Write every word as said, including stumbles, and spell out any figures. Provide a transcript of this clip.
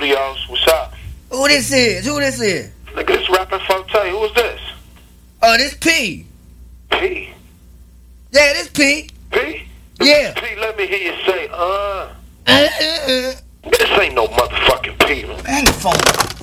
studios. What's up? Who this is? Who this is? Nigga, this rapping Forte. Who is this? Oh, this P. P. Yeah, this P. P? Yeah. P, let me hear you say, uh. Uh, uh, uh. This ain't no motherfucking P, man. Hang the phone.